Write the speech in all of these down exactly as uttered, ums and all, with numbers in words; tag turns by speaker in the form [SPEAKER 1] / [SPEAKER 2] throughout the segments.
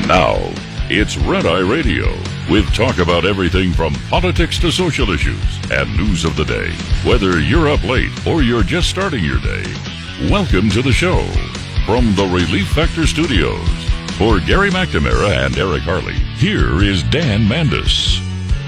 [SPEAKER 1] Now, it's Red Eye Radio, with talk about everything from politics to social issues and news of the day. Whether you're up late or you're just starting your day, welcome to the show. From the Relief Factor Studios, for Gary McNamara and Eric Harley, here is Dan Mandis.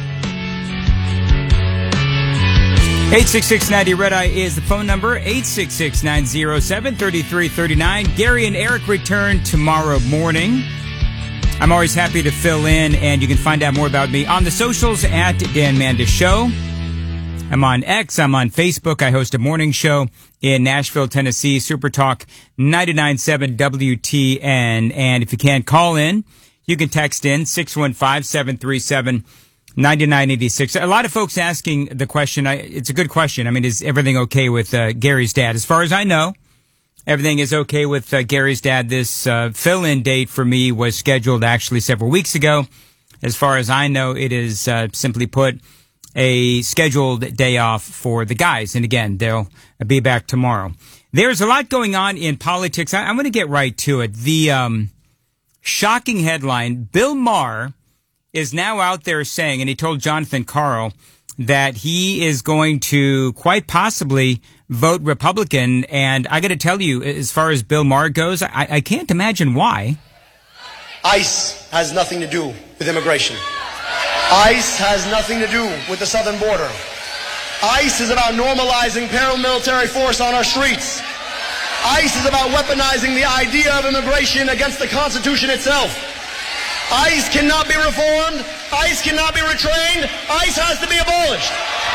[SPEAKER 2] eight six six ninety Red Eye is the phone number, eight six six nine zero seven three three three nine. Gary and Eric return tomorrow morning. I'm always happy to fill in, and you can find out more about me on the socials at Dan Mandis Show. I'm on X, I'm on Facebook. I host a morning show in Nashville, Tennessee, Super Talk ninety-nine point seven W T N. And if you can't call in, you can text in six one five, seven three seven, nine nine eight six. A lot of folks asking the question. I, it's a good question. I mean, is everything okay with uh, Gary's dad? As far as I know, everything is okay with uh, Gary's dad. This uh, fill-in date for me was scheduled actually several weeks ago. As far as I know, it is uh, simply put a scheduled day off for the guys. And again, they'll be back tomorrow. There's a lot going on in politics. I, I'm going to get right to it. The um, shocking headline, Bill Maher is now out there saying, and he told Jonathan Karl, that he is going to quite possibly vote Republican. And I got to tell you, as far as Bill Maher goes, I, I can't imagine why.
[SPEAKER 3] ICE has nothing to do with immigration. ICE has nothing to do with the southern border. ICE is about normalizing paramilitary force on our streets. ICE is about weaponizing the idea of immigration against the Constitution itself. ICE cannot be reformed. ICE cannot be retrained. ICE has to be abolished.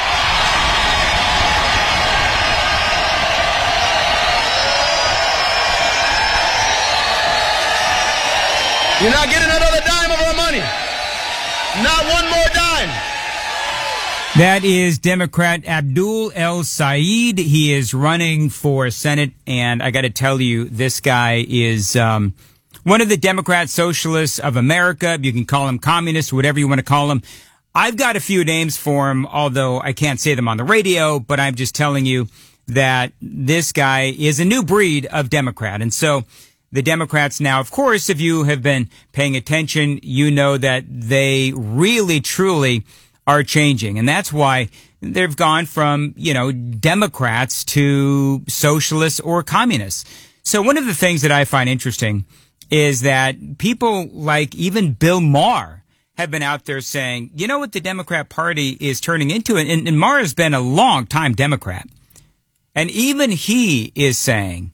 [SPEAKER 3] You're not getting another dime of our money. Not one more dime.
[SPEAKER 2] That is Democrat Abdul El Sayed. He is running for Senate, and I got to tell you, this guy is um, one of the Democrat Socialists of America. You can call him communist, whatever you want to call him. I've got a few names for him, although I can't say them on the radio, but I'm just telling you that this guy is a new breed of Democrat. And so the Democrats now, of course, if you have been paying attention, you know that they really, truly are changing. And that's why they've gone from, you know, Democrats to socialists or communists. So one of the things that I find interesting is that people like even Bill Maher have been out there saying, you know what the Democrat Party is turning into? And, and Maher has been a long-time Democrat. And even he is saying,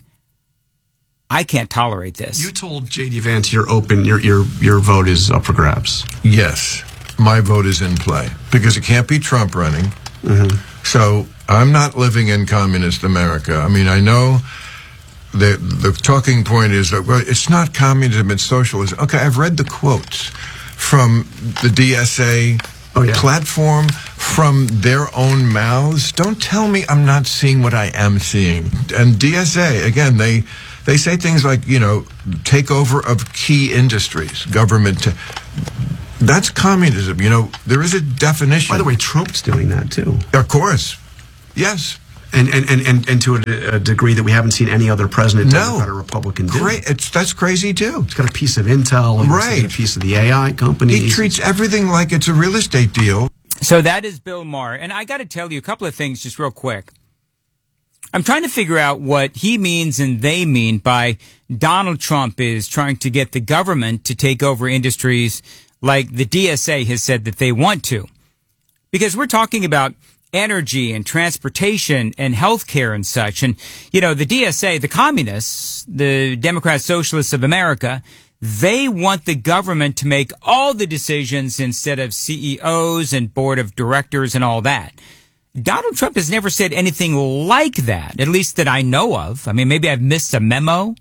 [SPEAKER 2] I can't tolerate this.
[SPEAKER 4] You told J D Vance you're open, your your your vote is up for grabs.
[SPEAKER 5] Yes, my vote is in play because it can't be Trump running. Mm-hmm. So I'm not living in communist America. I mean, I know the the talking point is that, well, it's not communism, it's socialism. Okay, I've read the quotes from the D S A oh, yeah. platform, from their own mouths. Don't tell me I'm not seeing what I am seeing. And D S A, again, they... They say things like, you know, takeover of key industries, government. T- that's communism. You know, there is a definition.
[SPEAKER 4] By the way, Trump's doing that, too.
[SPEAKER 5] Of course. Yes.
[SPEAKER 4] And and, and, and, and to a, a degree that we haven't seen any other president,
[SPEAKER 5] no.
[SPEAKER 4] Democrat or Republican do.
[SPEAKER 5] Great. It's, that's crazy, too.
[SPEAKER 4] It's got a piece of Intel.
[SPEAKER 5] Right.
[SPEAKER 4] A piece of the A I companies.
[SPEAKER 5] He treats everything like it's a real estate deal.
[SPEAKER 2] So that is Bill Maher. And I got to tell you a couple of things just real quick. I'm trying to figure out what he means and they mean by Donald Trump is trying to get the government to take over industries like the D S A has said that they want to. Because we're talking about energy and transportation and healthcare and such. And, you know, the D S A, the communists, the Democrat Socialists of America, they want the government to make all the decisions instead of C E Os and board of directors and all that. Donald Trump has never said anything like that, at least that I know of. I mean, maybe I've missed a memo.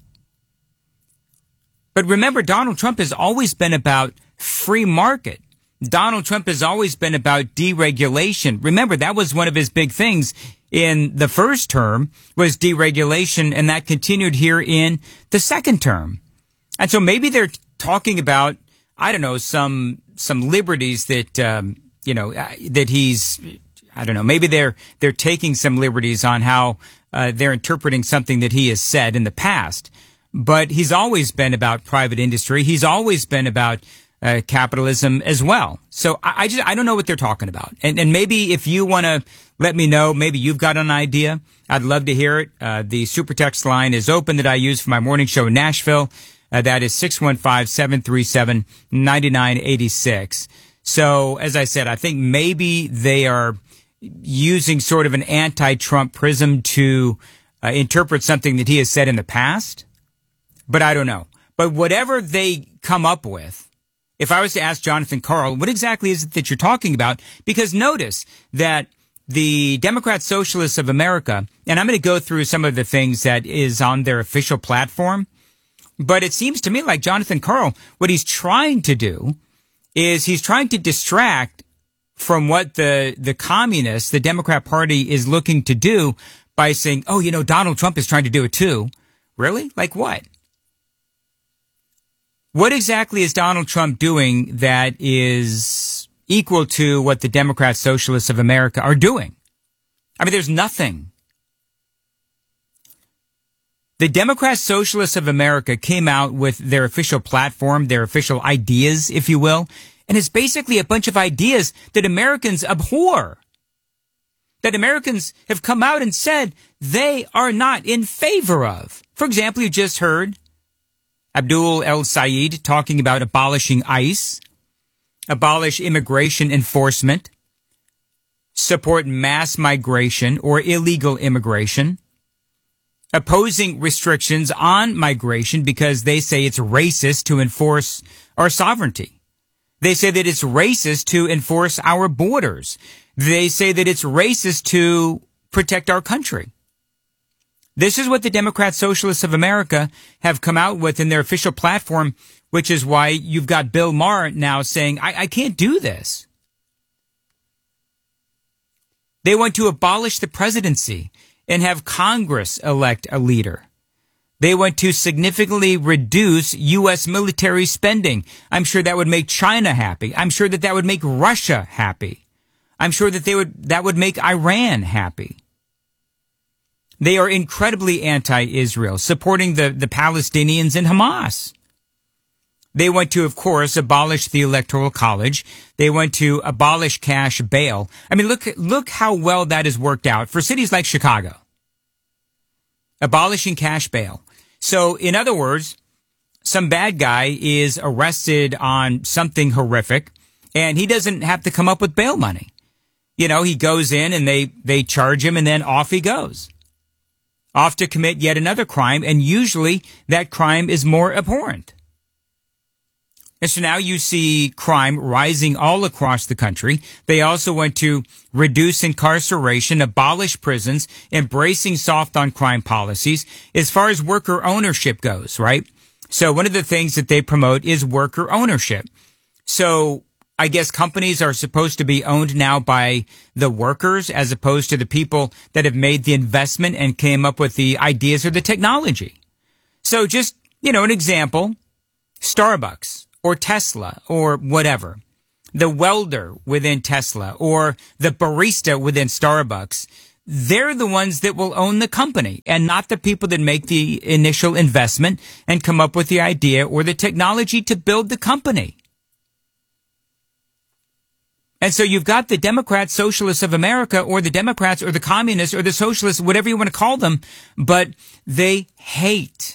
[SPEAKER 2] But remember, Donald Trump has always been about free market. Donald Trump has always been about deregulation. Remember, that was one of his big things in the first term was deregulation, and that continued here in the second term. And so maybe they're talking about, I don't know, some some liberties that, um, you know, that he's... I don't know. Maybe they're they're taking some liberties on how uh, they're interpreting something that he has said in the past. but he's always been about private industry. He's always been about uh, capitalism as well. So I, I just I don't know what they're talking about. And, and maybe if you want to let me know, maybe you've got an idea. I'd love to hear it. Uh, the super text line is open that I use for my morning show in Nashville. Uh, that is six one five, seven three seven, nine nine eight six. So as I said, I think maybe they are using sort of an anti-Trump prism to uh, interpret something that he has said in the past. But I don't know. But whatever they come up with, if I was to ask Jonathan Karl, what exactly is it that you're talking about? Because notice that the Democrat Socialists of America, and I'm going to go through some of the things that is on their official platform, but it seems to me like Jonathan Karl, what he's trying to do is he's trying to distract from what the, the communists, the Democrat Party is looking to do by saying, oh, you know, Donald Trump is trying to do it too. Really? Like what? What exactly is Donald Trump doing that is equal to what the Democrat Socialists of America are doing? I mean, there's nothing. The Democrat Socialists of America came out with their official platform, their official ideas, if you will, and it's basically a bunch of ideas that Americans abhor, that Americans have come out and said they are not in favor of. For example, you just heard Abdul El-Sayed talking about abolishing ICE, abolish immigration enforcement, support mass migration or illegal immigration, opposing restrictions on migration because they say it's racist to enforce our sovereignty. They say that it's racist to enforce our borders. They say that it's racist to protect our country. This is what the Democrat Socialists of America have come out with in their official platform, which is why you've got Bill Maher now saying, I, I can't do this. They want to abolish the presidency and have Congress elect a leader. They want to significantly reduce U S military spending. I'm sure that would make China happy. I'm sure that that would make Russia happy. I'm sure that they would that would make Iran happy. They are incredibly anti-Israel, supporting the, the Palestinians and Hamas. They want to, of course, abolish the Electoral College. They want to abolish cash bail. I mean, look, look how well that has worked out for cities like Chicago. Abolishing cash bail. So, in other words, some bad guy is arrested on something horrific, and he doesn't have to come up with bail money. You know, he goes in and they, they charge him, and then off he goes. Off to commit yet another crime, and usually that crime is more abhorrent. And so now you see crime rising all across the country. They also want to reduce incarceration, abolish prisons, embracing soft on crime policies as far as worker ownership goes, right? So one of the things that they promote is worker ownership. So I guess companies are supposed to be owned now by the workers as opposed to the people that have made the investment and came up with the ideas or the technology. So just, you know, an example, Starbucks or Tesla or whatever, the welder within Tesla or the barista within Starbucks, they're the ones that will own the company and not the people that make the initial investment and come up with the idea or the technology to build the company. And so you've got the Democrat Socialists of America or the Democrats or the communists or the socialists, whatever you want to call them, but they hate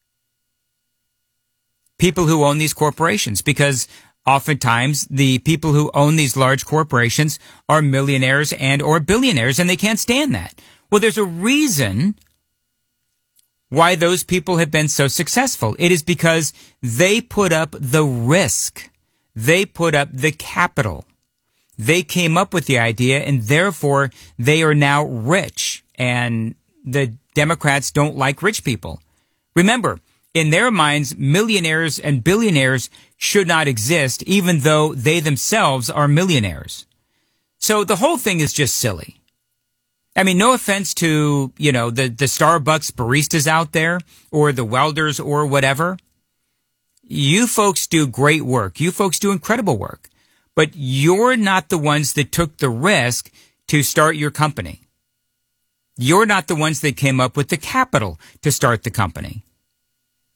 [SPEAKER 2] people who own these corporations because oftentimes the people who own these large corporations are millionaires and or billionaires, and they can't stand that. Well, there's a reason why those people have been so successful. It is because they put up the risk. They put up the capital. They came up with the idea, and therefore they are now rich, and the Democrats don't like rich people. Remember, in their minds, millionaires and billionaires should not exist, even though they themselves are millionaires. So the whole thing is just silly. I mean, no offense to, you know, the, the Starbucks baristas out there or the welders or whatever. You folks do great work. You folks do incredible work. But you're not the ones that took the risk to start your company. You're not the ones that came up with the capital to start the company.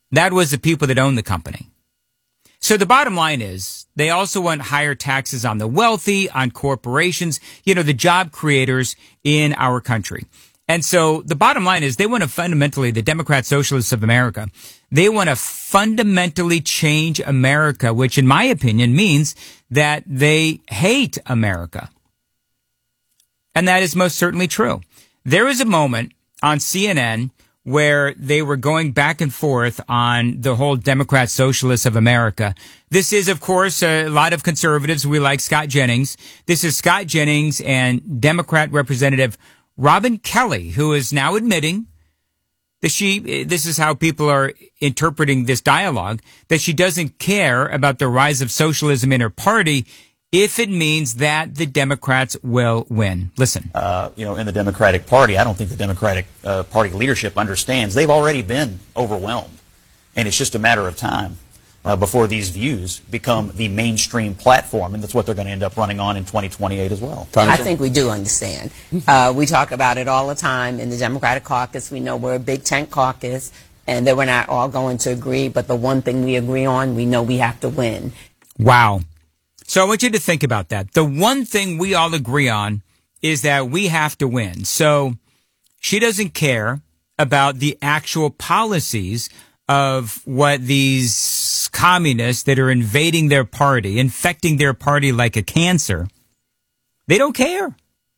[SPEAKER 2] That was the people that owned the company. So the bottom line is they also want higher taxes on the wealthy, on corporations, you know, the job creators in our country. And so the bottom line is they want to fundamentally, the Democrat Socialists of America, they want to fundamentally change America, which in my opinion means that they hate America. And that is most certainly true. There was a moment on C N N where they were going back and forth on the whole Democrat Socialists of America. This is, of course, a lot of conservatives. We like Scott Jennings. This is Scott Jennings and Democrat Representative Robin Kelly, who is now admitting that she, this is how people are interpreting this dialogue, that she doesn't care about the rise of socialism in her party if it means that the Democrats will win. Listen.
[SPEAKER 6] Uh, you know, in the Democratic Party, I don't think the Democratic uh, Party leadership understands. They've already been overwhelmed. And it's just a matter of time uh, before these views become the mainstream platform. And that's what they're going to end up running on in twenty twenty-eight as well.
[SPEAKER 7] I think we do understand. Uh, we talk about it all the time in the Democratic caucus. We know we're a big tent caucus and that we're not all going to agree. But the one thing we agree on, we know we have to win.
[SPEAKER 2] Wow. So I want you to think about that. The one thing we all agree on is that we have to win. So she doesn't care about the actual policies of what these communists that are invading their party, infecting their party like a cancer. They don't care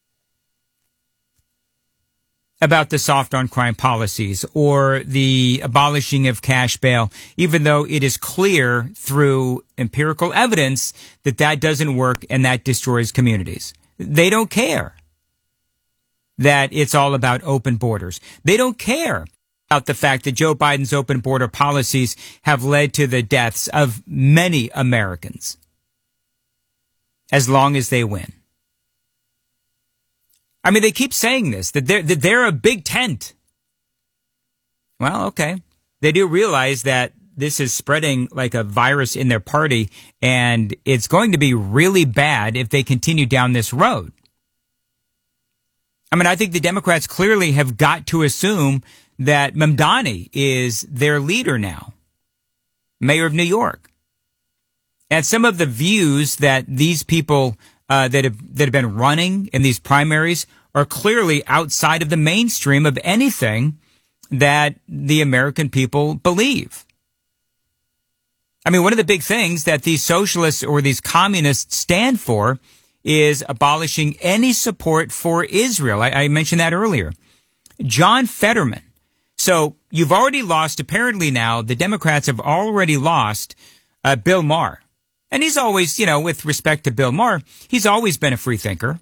[SPEAKER 2] about the soft on crime policies or the abolishing of cash bail, even though it is clear through empirical evidence that that doesn't work and that destroys communities. They don't care that it's all about open borders. They don't care about the fact that Joe Biden's open border policies have led to the deaths of many Americans as long as they win. I mean, they keep saying this, that they're, that they're a big tent. Well, okay. They do realize that this is spreading like a virus in their party, and it's going to be really bad if they continue down this road. I mean, I think the Democrats clearly have got to assume that Mamdani is their leader now, mayor of New York. And some of the views that these people Uh, that have that have been running in these primaries are clearly outside of the mainstream of anything that the American people believe. I mean, one of the big things that these socialists or these communists stand for is abolishing any support for Israel. I, I mentioned that earlier. John Fetterman. So you've already lost, apparently now, the Democrats have already lost uh, Bill Maher. And he's always, you know, with respect to Bill Maher, he's always been a free thinker.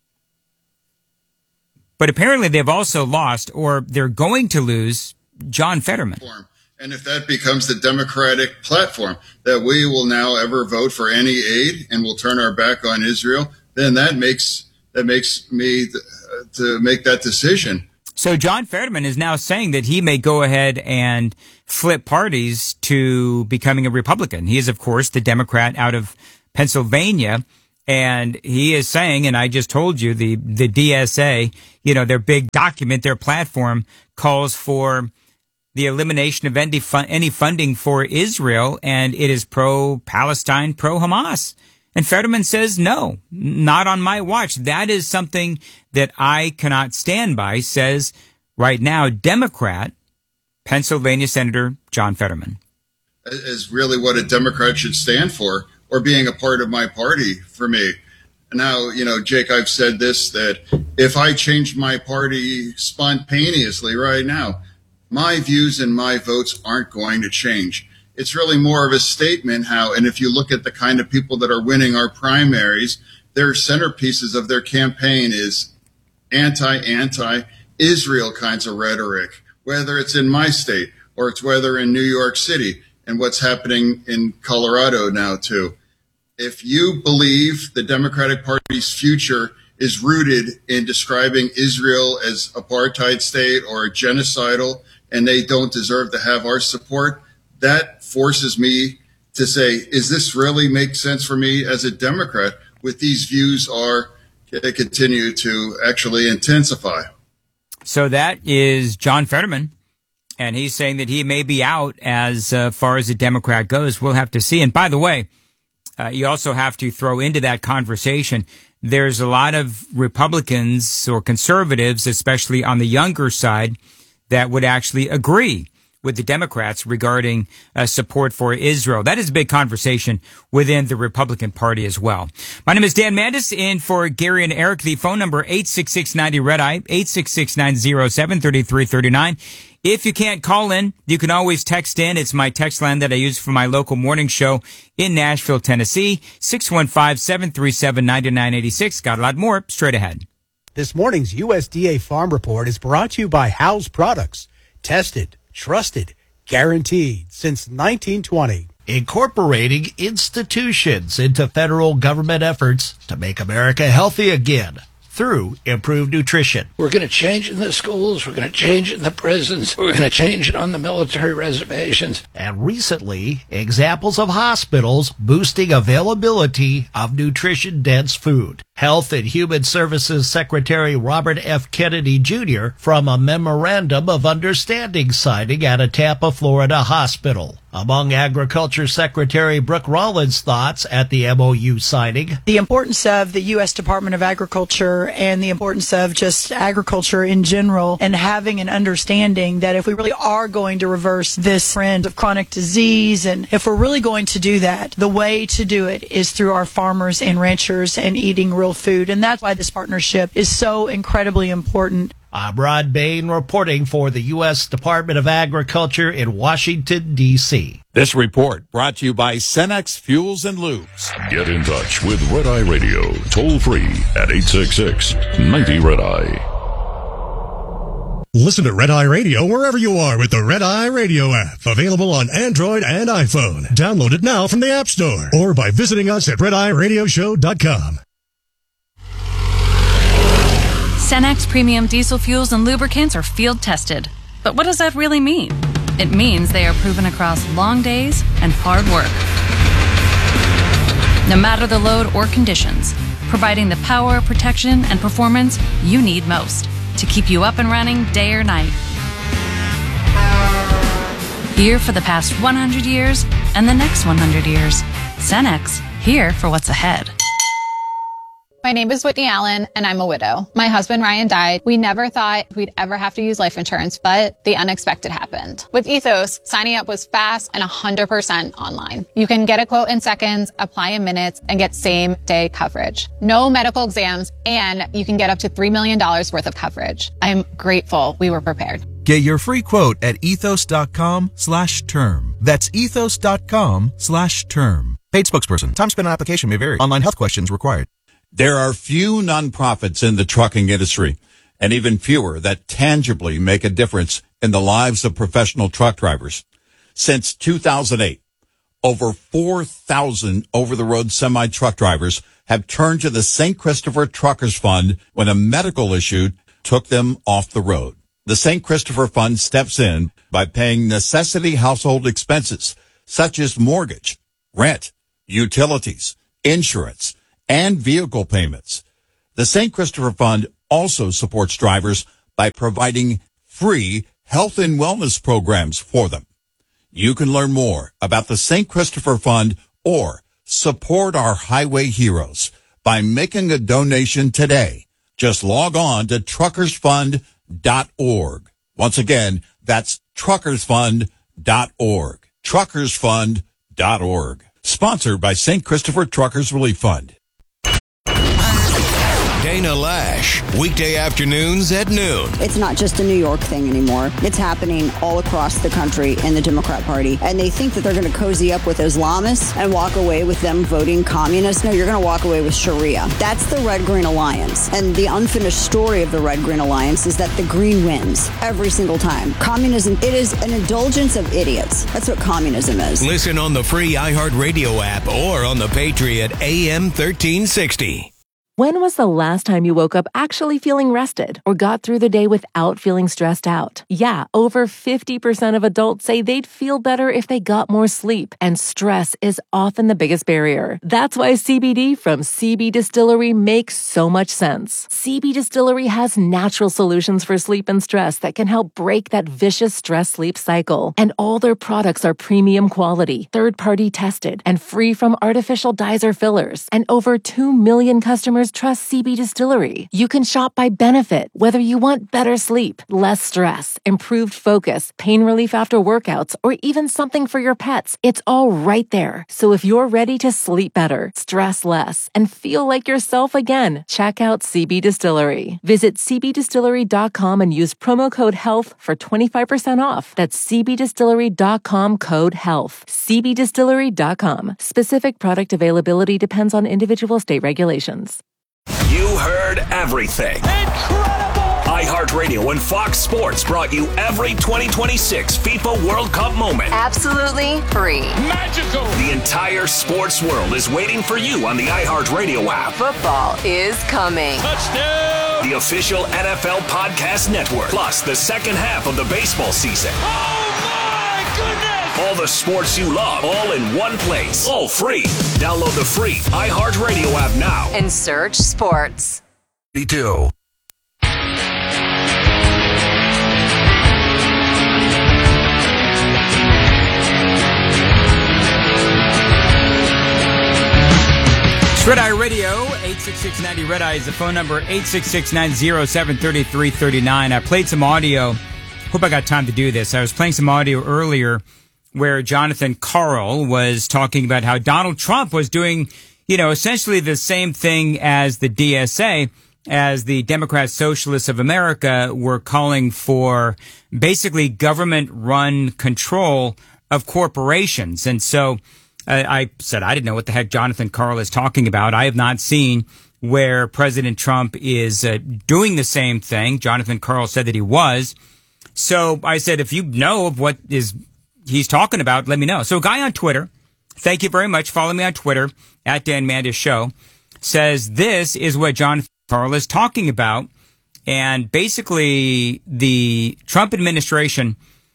[SPEAKER 2] But apparently they've also lost, or they're going to lose, John Fetterman.
[SPEAKER 8] And if that becomes the Democratic platform, that we will now ever vote for any aid and will turn our back on Israel, then that makes that makes me th- to make that decision.
[SPEAKER 2] So John Fetterman is now saying that he may go ahead and flip parties to becoming a Republican. He is, of course, the Democrat out of Pennsylvania. And he is saying, and I just told you, the, the D S A, you know, their big document, their platform calls for the elimination of any, fun, any funding for Israel. And it is pro-Palestine, pro-Hamas. And Fetterman says, no, not on my watch. That is something that I cannot stand by, says right now Democrat, Pennsylvania Senator John Fetterman.
[SPEAKER 8] Is really what a Democrat should stand for, or being a part of my party for me. Now, you know, Jake, I've said this, that if I changed my party spontaneously right now, my views and my votes aren't going to change. It's really more of a statement how, and if you look at the kind of people that are winning our primaries, their centerpieces of their campaign is anti-anti-Israel kinds of rhetoric, whether it's in my state or it's whether in New York City and what's happening in Colorado now too. If you believe the Democratic Party's future is rooted in describing Israel as apartheid state or genocidal and they don't deserve to have our support, that forces me to say, is this really make sense for me as a Democrat with these views are continue to actually intensify?
[SPEAKER 2] So that is John Fetterman. And he's saying that he may be out as uh, far as a Democrat goes. We'll have to see. And by the way, uh, you also have to throw into that conversation, there's a lot of Republicans or conservatives, especially on the younger side, that would actually agree with the Democrats regarding uh, support for Israel. That is a big conversation within the Republican Party as well. My name is Dan Mandis, in for Gary and Eric. The phone number, eight six six ninety red eye, eight six six nine zero seven three three three nine. If you can't call in, you can always text in. It's my text line that I use for my local morning show in Nashville, Tennessee, six one five, seven three seven, nine nine eight six. Got a lot more straight ahead.
[SPEAKER 9] This morning's U S D A Farm Report is brought to you by Howes Products. Tested, trusted, guaranteed since nineteen twenty.
[SPEAKER 10] Incorporating institutions into federal government efforts to make America healthy again through improved nutrition.
[SPEAKER 11] We're going to change it in the schools. We're going to change it in the prisons. We're going to change it on the military reservations.
[SPEAKER 10] And recently, examples of hospitals boosting availability of nutrition-dense food. Health and Human Services Secretary Robert F. Kennedy Junior from a Memorandum of Understanding signing at a Tampa, Florida hospital. Among Agriculture Secretary Brooke Rollins' thoughts at the M O U signing.
[SPEAKER 12] The importance of the U S Department of Agriculture and the importance of just agriculture in general, and having an understanding that if we really are going to reverse this trend of chronic disease, and if we're really going to do that, the way to do it is through our farmers and ranchers and eating real food. And that's why this partnership is so incredibly important.
[SPEAKER 10] I'm Rod Bain reporting for the U S Department of Agriculture in Washington, D C
[SPEAKER 13] This report brought to you by Cenex Fuels and Lubes.
[SPEAKER 1] Get in touch with Red Eye Radio, toll free at eight six six, ninety red eye.
[SPEAKER 14] Listen to Red Eye Radio wherever you are with the Red Eye Radio app. Available on Android and iPhone. Download it now from the App Store or by visiting us at red eye radio show dot com.
[SPEAKER 15] Cenex Premium Diesel Fuels and Lubricants are field tested. But what does that really mean? It means they are proven across long days and hard work. No matter the load or conditions, providing the power, protection, and performance you need most to keep you up and running day or night. Here for the past one hundred years and the next one hundred years. Cenex, here for what's ahead.
[SPEAKER 16] My name is Whitney Allen, and I'm a widow. My husband, Ryan, died. We never thought we'd ever have to use life insurance, but the unexpected happened. With Ethos, signing up was fast and one hundred percent online. You can get a quote in seconds, apply in minutes, and get same-day coverage. No medical exams, and you can get up to three million dollars worth of coverage. I'm grateful we were prepared.
[SPEAKER 17] Get your free quote at ethos.com slash term. That's ethos.com slash term. Paid spokesperson. Time spent on application may vary. Online health questions required.
[SPEAKER 13] There are few nonprofits in the trucking industry, and even fewer that tangibly make a difference in the lives of professional truck drivers. Since two thousand eight, over four thousand over-the-road semi-truck drivers have turned to the Saint Christopher Truckers Fund when a medical issue took them off the road. The Saint Christopher Fund steps in by paying necessity household expenses, such as mortgage, rent, utilities, insurance, and vehicle payments. The Saint Christopher Fund also supports drivers by providing free health and wellness programs for them. You can learn more about the Saint Christopher Fund or support our highway heroes by making a donation today. Just log on to truckers fund dot org. Once again, that's truckers fund dot org. truckers fund dot org. Sponsored by Saint Christopher Truckers Relief Fund.
[SPEAKER 18] Dana Lash, weekday afternoons at noon.
[SPEAKER 19] It's not just a New York thing anymore. It's happening all across the country in the Democrat Party. And they think that they're going to cozy up with Islamists and walk away with them voting communist. No, you're going to walk away with Sharia. That's the Red-Green Alliance. And the unfinished story of the Red-Green Alliance is that the Green wins every single time. Communism, it is an indulgence of idiots. That's what communism is.
[SPEAKER 18] Listen on the free iHeartRadio app or on the Patriot A M thirteen sixty.
[SPEAKER 20] When was the last time you woke up actually feeling rested or got through the day without feeling stressed out? Yeah, over fifty percent of adults say they'd feel better if they got more sleep, and stress is often the biggest barrier. That's why C B D from C B Distillery makes so much sense. C B Distillery has natural solutions for sleep and stress that can help break that vicious stress-sleep cycle. And all their products are premium quality, third-party tested, and free from artificial dyes or fillers. And over two million customers trust C B Distillery. You can shop by benefit, whether you want better sleep, less stress, improved focus, pain relief after workouts, or even something for your pets. It's all right there. So if you're ready to sleep better, stress less, and feel like yourself again, check out C B Distillery. Visit c b distillery dot com and use promo code HEALTH for twenty-five percent off. That's c b distillery dot com code HEALTH. c b distillery dot com. Specific product availability depends on individual state regulations.
[SPEAKER 21] You heard everything. Incredible! iHeartRadio and Fox Sports brought you every twenty twenty-six FIFA World Cup moment.
[SPEAKER 22] Absolutely free.
[SPEAKER 21] Magical! The entire sports world is waiting for you on the iHeartRadio app.
[SPEAKER 22] Football is coming.
[SPEAKER 21] Touchdown! The official N F L Podcast Network. Plus the second half of the baseball season. Oh my goodness! All the sports you love, all in one place. All free. Download the free iHeartRadio app now.
[SPEAKER 22] And search sports.
[SPEAKER 21] Do.
[SPEAKER 2] Red Eye Radio, eight six six ninety Red Eye is the phone number, eight six six nine zero seven three three three nine. I played some audio. Hope I got time to do this. I was playing some audio earlier where Jonathan Karl was talking about how Donald Trump was doing, you know, essentially the same thing as the D S A, as the Democrat Socialists of America were calling for basically government-run control of corporations. And so uh, I said, I didn't know what the heck Jonathan Karl is talking about. I have not seen where President Trump is uh, doing the same thing. Jonathan Karl said that he was. So I said, if you know of what is he's talking about, let me know. So a guy on Twitter, thank you very much, follow me on Twitter, at Dan Mandis Show, says this is what Jonathan Karl is talking about. And basically, the Trump administration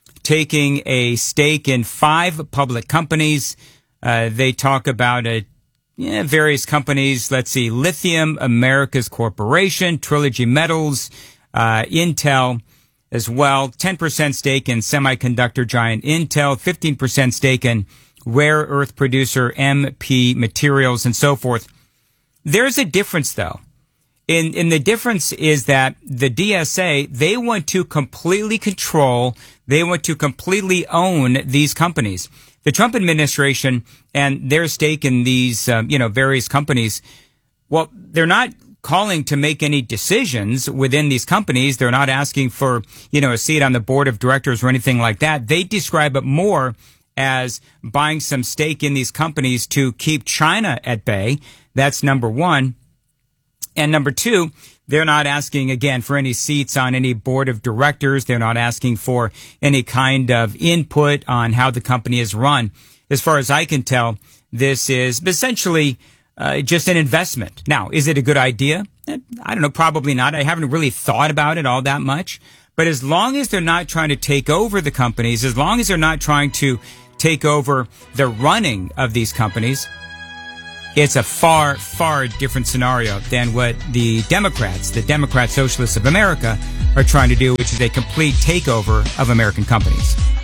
[SPEAKER 2] taking a stake in five public companies. Uh, they talk about a, yeah, various companies. Let's see, Lithium Americas Corporation, Trilogy Metals, uh, Intel as well, ten percent stake in semiconductor giant Intel, fifteen percent stake in rare earth producer M P Materials, and so forth. There's a difference, though. In, in the difference is that the D S A, they want to completely control, they want to completely own these companies. The Trump administration and their stake in these, um, you know, various companies, well, they're not calling to make any decisions within these companies. They're not asking for, you know, a seat on the board of directors or anything like that. They describe it more as buying some stake in these companies to keep China at bay. That's number one. And number two, they're not asking, again, for any seats on any board of directors. They're not asking for any kind of input on how the company is run. As far as I can tell, this is essentially uh, just an investment. Now, is it a good idea? I don't know, probably not. I haven't really thought about it all that much. But as long as they're not trying to take over the companies, as long as they're not trying to take over the running of these companies, it's a far, far different scenario than what the Democrats, the Democrat Socialists of America, are trying to do, which is a complete takeover of American companies.